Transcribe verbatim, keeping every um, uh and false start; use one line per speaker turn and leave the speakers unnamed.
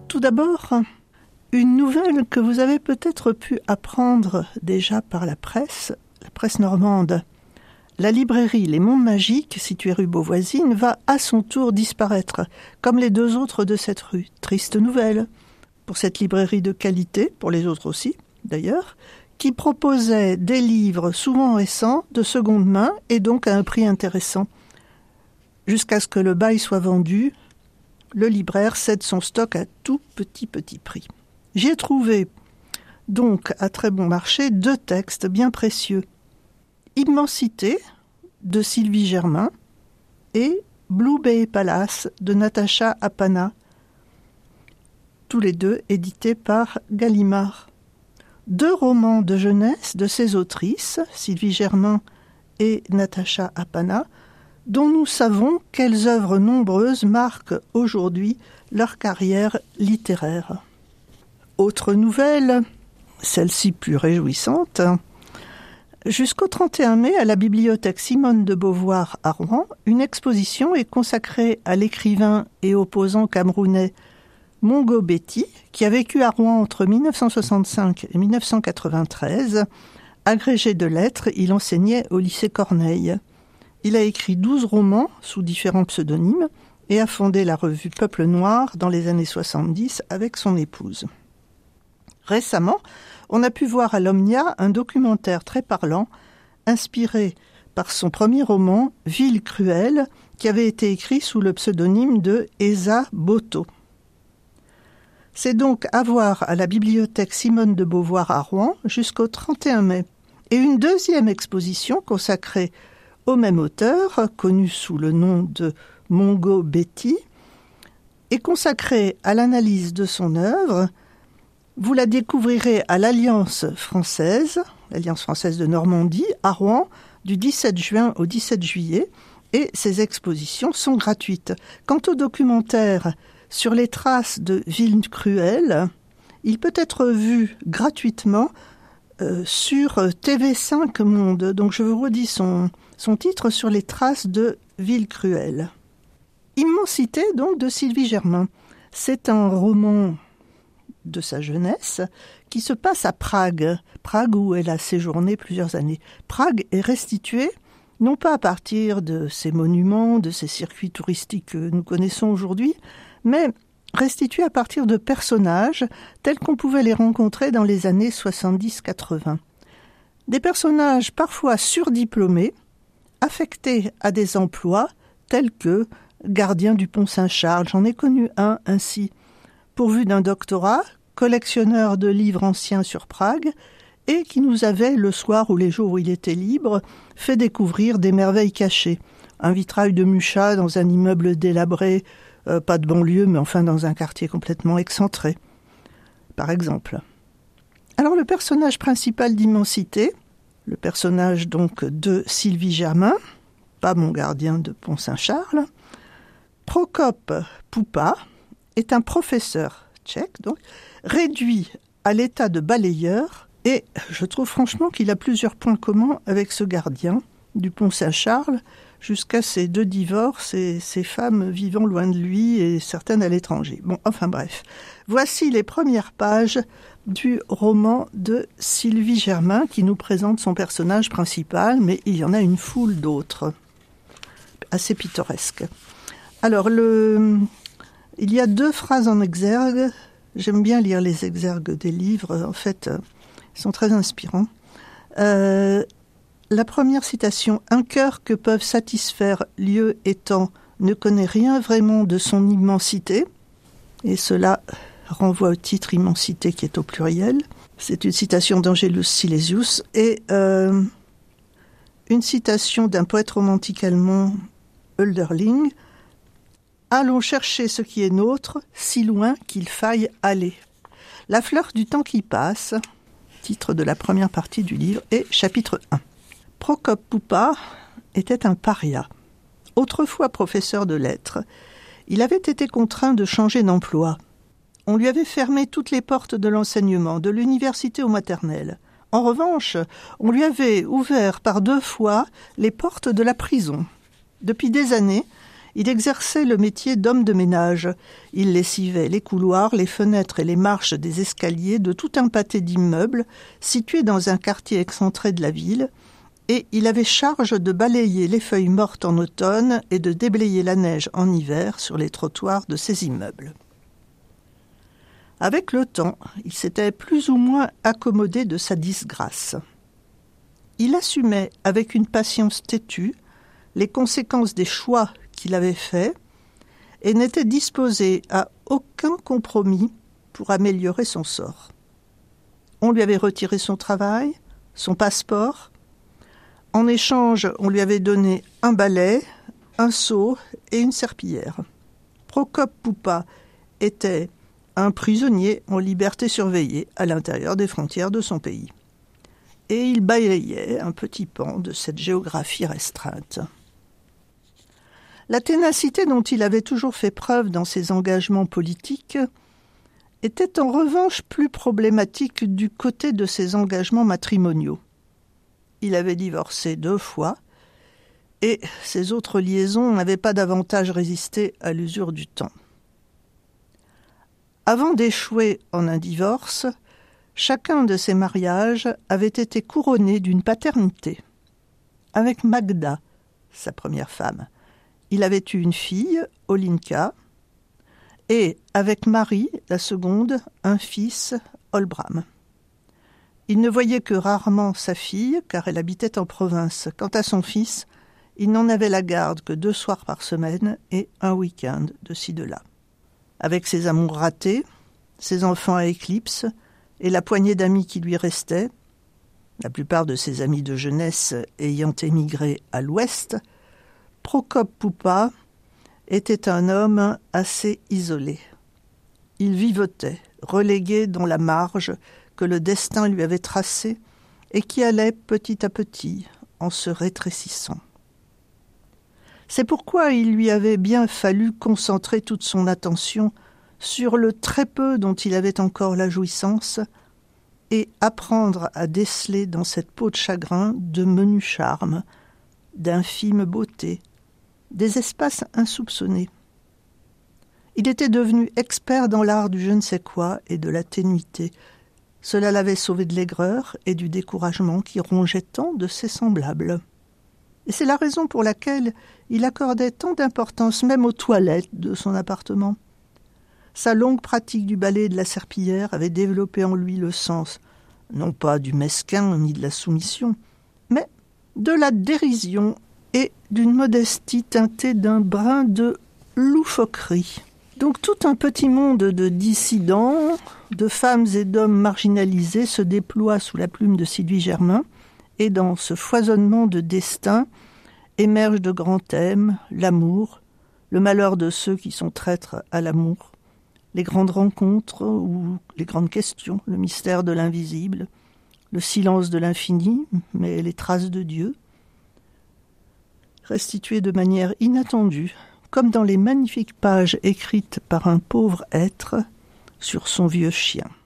Tout d'abord, une nouvelle que vous avez peut-être pu apprendre déjà par la presse, la presse normande. La librairie Les Mondes Magiques, située rue Beauvoisine, va à son tour disparaître, comme les deux autres de cette rue. Triste nouvelle pour cette librairie de qualité, pour les autres aussi d'ailleurs, qui proposait des livres souvent récents, de seconde main, et donc à un prix intéressant. Jusqu'à ce que le bail soit vendu, le libraire cède son stock à tout petit petit prix. J'y ai trouvé, donc, à très bon marché, deux textes bien précieux. Immensité, de Sylvie Germain, et Blue Bay Palace, de Natacha Apana, tous les deux édités par Gallimard. Deux romans de jeunesse de ces autrices, Sylvie Germain et Natacha Apana, dont nous savons quelles œuvres nombreuses marquent aujourd'hui leur carrière littéraire. Autre nouvelle, celle-ci plus réjouissante. Jusqu'au trente et un mai, à la bibliothèque Simone de Beauvoir à Rouen, une exposition est consacrée à l'écrivain et opposant camerounais Mongo Betty, qui a vécu à Rouen entre mille neuf cent soixante-cinq et mille neuf cent quatre-vingt-treize. Agrégé de lettres, il enseignait au lycée Corneille. Il a écrit douze romans sous différents pseudonymes et a fondé la revue Peuple Noir dans les années soixante-dix avec son épouse. Récemment, on a pu voir à l'Omnia un documentaire très parlant, inspiré par son premier roman, Ville cruelle, qui avait été écrit sous le pseudonyme de Esa Boto. C'est donc à voir à la bibliothèque Simone de Beauvoir à Rouen jusqu'au trente et un mai. Et une deuxième exposition consacrée au même auteur, connu sous le nom de Mongo Betty, est consacrée à l'analyse de son œuvre. Vous la découvrirez à l'Alliance française, l'Alliance française de Normandie, à Rouen, du dix-sept juin au dix-sept juillet, et ces expositions sont gratuites. Quant au documentaire sur les traces de Ville cruelle, il peut être vu gratuitement euh, sur T V cinq Monde. Donc je vous redis son, son titre, sur les traces de Ville cruelle. Immensité, donc, de Sylvie Germain. C'est un roman de sa jeunesse qui se passe à Prague, Prague où elle a séjourné plusieurs années. Prague est restituée non pas à partir de ces monuments, de ces circuits touristiques que nous connaissons aujourd'hui, mais restituée à partir de personnages tels qu'on pouvait les rencontrer dans les années soixante-dix quatre-vingts. Des personnages parfois surdiplômés, affectés à des emplois tels que gardien du pont Saint-Charles. J'en ai connu un ainsi, pourvu d'un doctorat, collectionneur de livres anciens sur Prague, et qui nous avait, le soir ou les jours où il était libre, fait découvrir des merveilles cachées. Un vitrail de Mucha dans un immeuble délabré, euh, pas de banlieue, mais enfin dans un quartier complètement excentré, par exemple. Alors le personnage principal d'Immensité, le personnage donc de Sylvie Germain, pas mon gardien de Pont-Saint-Charles, Prokop Poupa, est un professeur tchèque, donc, réduit à l'état de balayeur, et je trouve franchement qu'il a plusieurs points communs avec ce gardien du pont Saint-Charles, jusqu'à ses deux divorces et ses femmes vivant loin de lui et certaines à l'étranger. Bon, enfin bref. Voici les premières pages du roman de Sylvie Germain qui nous présente son personnage principal, mais il y en a une foule d'autres, assez pittoresques. Alors, le... il y a deux phrases en exergue. J'aime bien lire les exergues des livres. En fait, ils sont très inspirants. Euh, la première citation. « Un cœur que peuvent satisfaire lieu et temps ne connaît rien vraiment de son immensité. » Et cela renvoie au titre « Immensité » qui est au pluriel. C'est une citation d'Angelus Silesius. Et euh, une citation d'un poète romantique allemand, Hölderlin. « Allons chercher ce qui est nôtre, si loin qu'il faille aller. » La fleur du temps qui passe, titre de la première partie du livre, et chapitre un. Prokop Poupa était un paria. Autrefois professeur de lettres, il avait été contraint de changer d'emploi. On lui avait fermé toutes les portes de l'enseignement, de l'université au maternel. En revanche, on lui avait ouvert par deux fois les portes de la prison. Depuis des années, Il exerçait le métier d'homme de ménage. Il lessivait les couloirs, les fenêtres et les marches des escaliers de tout un pâté d'immeubles situés dans un quartier excentré de la ville, et il avait charge de balayer les feuilles mortes en automne et de déblayer la neige en hiver sur les trottoirs de ces immeubles. Avec le temps, il s'était plus ou moins accommodé de sa disgrâce. Il assumait avec une patience têtue les conséquences des choix qu'il avait faits et n'était disposé à aucun compromis pour améliorer son sort. On lui avait retiré son travail, son passeport. En échange, on lui avait donné un balai, un seau et une serpillière. Procope Poupa était un prisonnier en liberté surveillée à l'intérieur des frontières de son pays. Et il balayait un petit pan de cette géographie restreinte. La ténacité dont il avait toujours fait preuve dans ses engagements politiques était en revanche plus problématique du côté de ses engagements matrimoniaux. Il avait divorcé deux fois, et ses autres liaisons n'avaient pas davantage résisté à l'usure du temps. Avant d'échouer en un divorce, chacun de ses mariages avait été couronné d'une paternité. Avec Magda, sa première femme, il avait eu une fille, Olinka, et avec Marie, la seconde, un fils, Olbram. Il ne voyait que rarement sa fille, car elle habitait en province. Quant à son fils, il n'en avait la garde que deux soirs par semaine et un week-end de ci de là. Avec ses amours ratés, ses enfants à éclipse et la poignée d'amis qui lui restait, la plupart de ses amis de jeunesse ayant émigré à l'ouest, Procope Poupa était un homme assez isolé. Il vivotait, relégué dans la marge que le destin lui avait tracée et qui allait petit à petit en se rétrécissant. C'est pourquoi il lui avait bien fallu concentrer toute son attention sur le très peu dont il avait encore la jouissance et apprendre à déceler dans cette peau de chagrin de menus charmes, d'infime beauté, des espaces insoupçonnés. Il était devenu expert dans l'art du je ne sais quoi et de la ténuité. Cela l'avait sauvé de l'aigreur et du découragement qui rongeait tant de ses semblables. Et c'est la raison pour laquelle il accordait tant d'importance même aux toilettes de son appartement. Sa longue pratique du balai et de la serpillière avait développé en lui le sens, non pas du mesquin ni de la soumission, mais de la dérision et d'une modestie teintée d'un brin de loufoquerie. Donc tout un petit monde de dissidents, de femmes et d'hommes marginalisés se déploie sous la plume de Sylvie Germain, et dans ce foisonnement de destin émergent de grands thèmes, l'amour, le malheur de ceux qui sont traîtres à l'amour, les grandes rencontres ou les grandes questions, le mystère de l'invisible, le silence de l'infini, mais les traces de Dieu, restituées de manière inattendue, comme dans les magnifiques pages écrites par un pauvre être sur son vieux chien.